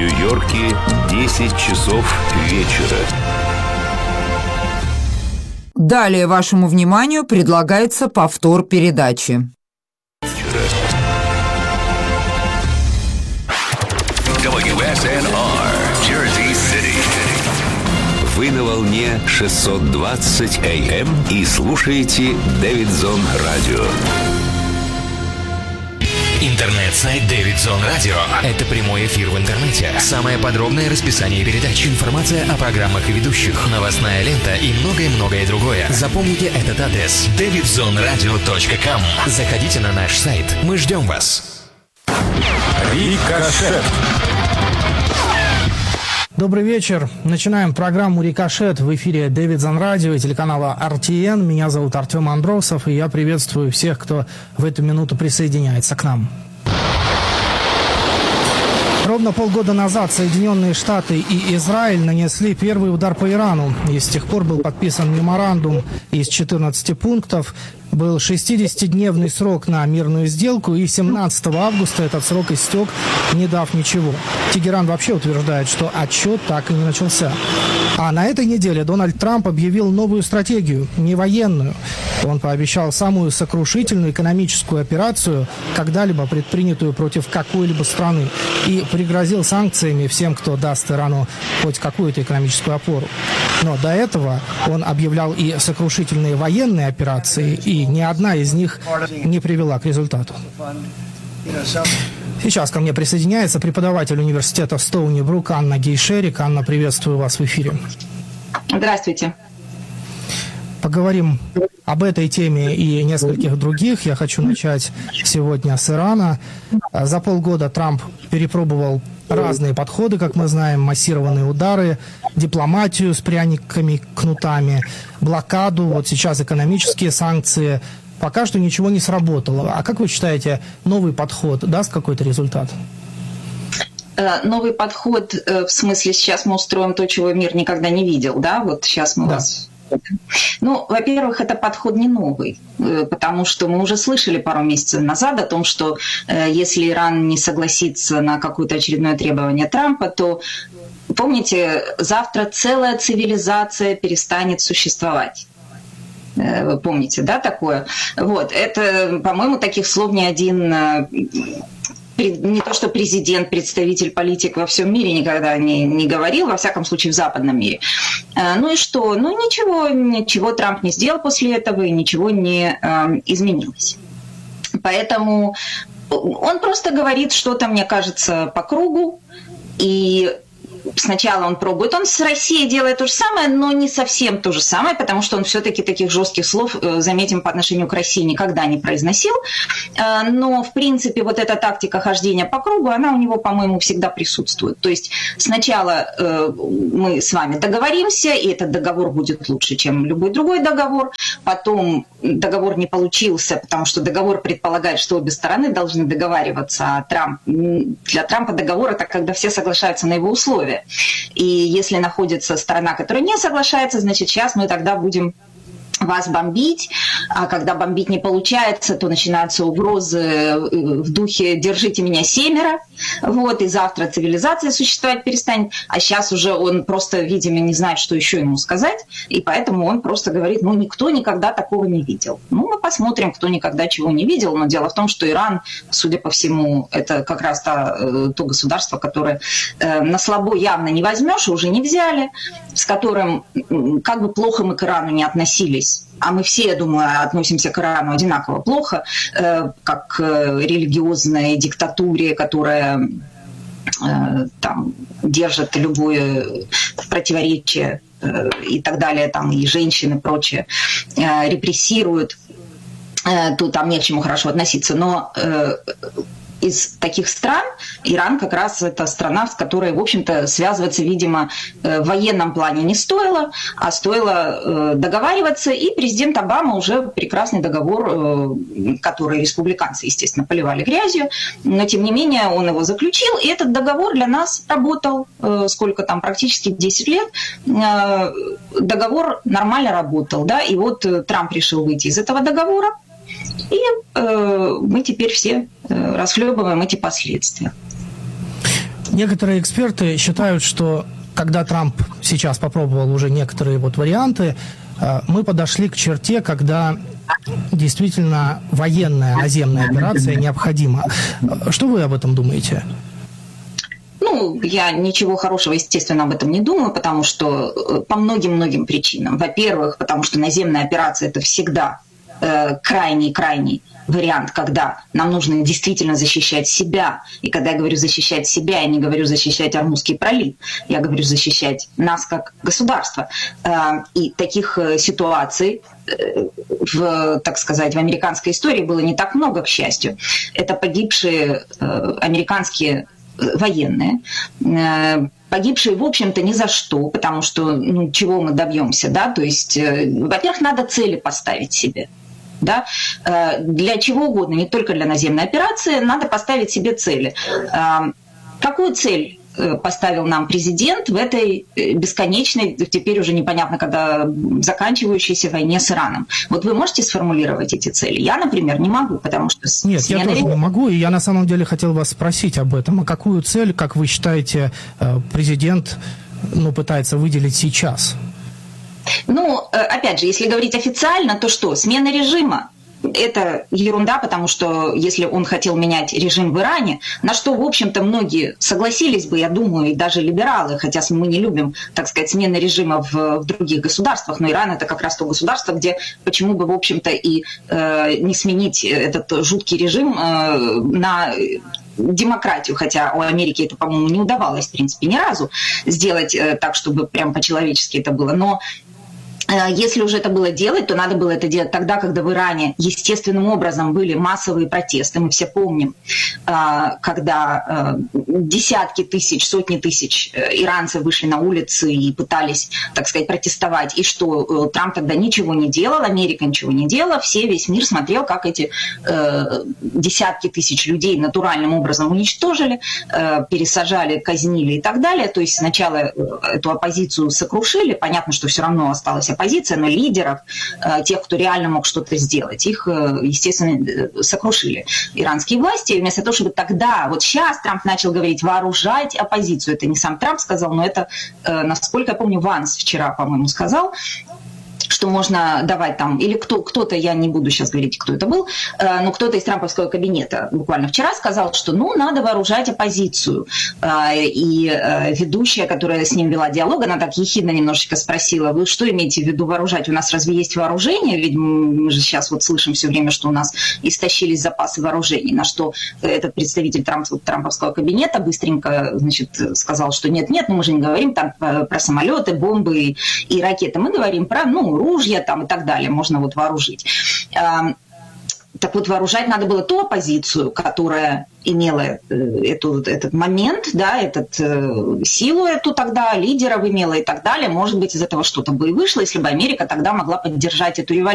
Нью-Йорке 10 часов вечера. Далее вашему вниманию предлагается повтор передачи. WSNR, Jersey City. Вы на волне 620 AM и слушаете Дэвидсон Радио. Интернет-сайт Дэвидсон Радио. Это прямой эфир в интернете. Самое подробное расписание передач, информация о программах и ведущих, новостная лента и многое-многое другое. Запомните этот адрес: davidsonradio.com. Заходите на наш сайт. Мы ждем вас. Рикошет. Добрый вечер. Начинаем программу «Рикошет» в эфире Дэвидсон Радио и телеканала RTN. Меня зовут Артем Андросов, и я приветствую всех, кто в эту минуту присоединяется к нам. Ровно полгода назад Соединенные Штаты и Израиль нанесли первый удар по Ирану. И с тех пор был подписан меморандум из 14 пунктов. Был 60-дневный срок на мирную сделку, и 17 августа этот срок истек, не дав ничего. Тегеран вообще утверждает, что отчет так и не начался. А на этой неделе Дональд Трамп объявил новую стратегию, не военную. Он пообещал самую сокрушительную экономическую операцию, когда-либо предпринятую против какой-либо страны, и пригрозил санкциями всем, кто даст Ирану хоть какую-то экономическую опору. Но до этого он объявлял и сокрушительные военные операции, и ни одна из них не привела к результату. Сейчас ко мне присоединяется преподаватель университета Стоуни Брук Анна Гейшерик. Анна, приветствую вас в эфире. Здравствуйте. Поговорим об этой теме и нескольких других. Я хочу начать сегодня с Ирана. За полгода Трамп перепробовал разные подходы, как мы знаем: массированные удары, дипломатию с пряниками, кнутами, блокаду, вот сейчас экономические санкции. Пока что ничего не сработало. А как вы считаете, новый подход даст какой-то результат? Новый подход, в смысле, сейчас мы устроим то, чего мир никогда не видел, да? Вот сейчас мы вас... Ну, во-первых, это подход не новый, потому что мы уже слышали пару месяцев назад о том, что если Иран не согласится на какое-то очередное требование Трампа, то, помните, завтра целая цивилизация перестанет существовать. Вы помните, да, такое? Вот, это, по-моему, таких слов ни один... не то что президент, представитель, политик во всем мире никогда не говорил, во всяком случае в западном мире. Ну и что? Ну ничего Трамп не сделал после этого, и ничего не изменилось. Поэтому он просто говорит что-то, мне кажется, по кругу, и сначала он пробует. Он с Россией делает то же самое, но не совсем то же самое, потому что он все-таки таких жестких слов, заметим, по отношению к России никогда не произносил. Но, в принципе, вот эта тактика хождения по кругу, она у него, по-моему, всегда присутствует. То есть сначала мы с вами договоримся, и этот договор будет лучше, чем любой другой договор. Потом договор не получился, потому что договор предполагает, что обе стороны должны договариваться. А для Трампа договор – это когда все соглашаются на его условия. И если находится сторона, которая не соглашается, значит, сейчас мы тогда будем вас бомбить, а когда бомбить не получается, то начинаются угрозы в духе «держите меня семеро», вот, и завтра цивилизация существовать перестанет, а сейчас уже он просто, видимо, не знает, что еще ему сказать, и поэтому он просто говорит: ну, никто никогда такого не видел. Ну, мы посмотрим, кто никогда чего не видел, но дело в том, что Иран, судя по всему, это как раз то государство, которое на слабо явно не возьмешь, и уже не взяли, с которым, как бы плохо мы к Ирану не относились, а мы все, я думаю, относимся к Ирану одинаково плохо, как к религиозной диктатуре, которая там держит любое противоречие и так далее, там и женщин и прочее, репрессируют, то там не к чему хорошо относиться. Но из таких стран Иран как раз это страна, с которой, в общем-то, связываться, видимо, в военном плане не стоило, а стоило договариваться. И президент Обама уже прекрасный договор, который республиканцы, естественно, поливали грязью, но, тем не менее, он его заключил. И этот договор для нас работал, сколько там, практически 10 лет. Договор нормально работал, да, и вот Трамп решил выйти из этого договора. И мы теперь все расхлебываем эти последствия. Некоторые эксперты считают, что когда Трамп сейчас попробовал уже некоторые вот варианты, мы подошли к черте, когда действительно военная наземная операция необходима. Что вы об этом думаете? Ну, я ничего хорошего, естественно, об этом не думаю, потому что по многим-многим причинам. Во-первых, потому что наземная операция – это всегда крайний вариант, когда нам нужно действительно защищать себя. И когда я говорю защищать себя, я не говорю защищать Ормузский пролив, я говорю защищать нас как государство. И таких ситуаций так сказать, в американской истории было не так много, к счастью. Это погибшие американские военные, погибшие, в общем-то, ни за что, потому что, чего мы добьемся, да, то есть, во-первых, надо цели поставить себе, да, для чего угодно, не только для наземной операции, надо поставить себе цели. Какую цель поставил нам президент в этой бесконечной, теперь уже непонятно, когда заканчивающейся войне с Ираном? Вот вы можете сформулировать эти цели? Я, например, не могу, потому что... Нет, я тоже не могу, и я на самом деле хотел вас спросить об этом. А какую цель, как вы считаете, президент пытается выделить сейчас? Опять же, если говорить официально, то что? Смена режима. Это ерунда, потому что если он хотел менять режим в Иране, на что, в общем-то, многие согласились бы, я думаю, и даже либералы, хотя мы не любим, так сказать, смены режима в других государствах, но Иран – это как раз то государство, где почему бы, в общем-то, и не сменить этот жуткий режим на демократию, хотя у Америки это, по-моему, не удавалось, в принципе, ни разу сделать так, чтобы прям по-человечески это было, но если уже это было делать, то надо было это делать тогда, когда в Иране естественным образом были массовые протесты. Мы все помним, когда десятки тысяч, сотни тысяч иранцев вышли на улицы и пытались, так сказать, протестовать. И что Трамп тогда ничего не делал, Америка ничего не делала, весь мир смотрел, как эти десятки тысяч людей натуральным образом уничтожили, пересажали, казнили и так далее. То есть сначала эту оппозицию сокрушили, понятно, что все равно осталась оппозиция, но лидеров, тех, кто реально мог что-то сделать, их, естественно, сокрушили иранские власти. И вместо того, чтобы тогда, вот сейчас Трамп начал говорить, вооружать оппозицию. Это не сам Трамп сказал, но это, насколько я помню, Ванс вчера, по-моему, сказал, что можно давать там, или кто-то, я не буду сейчас говорить, кто это был, но кто-то из трамповского кабинета буквально вчера сказал, что надо вооружать оппозицию. И ведущая, которая с ним вела диалог, она так ехидно немножечко спросила, вы что имеете в виду вооружать? У нас разве есть вооружение? Ведь мы же сейчас вот слышим все время, что у нас истощились запасы вооружений. На что этот представитель трамповского кабинета быстренько, значит, сказал, что нет, мы же не говорим там про самолеты, бомбы и ракеты. Мы говорим про, ружья там и так далее, можно вот вооружить. Так вот, вооружать надо было ту оппозицию, которая имела этот момент, да, силу эту тогда, лидеров имела и так далее. Может быть, из этого что-то бы и вышло, если бы Америка тогда могла поддержать эту революцию.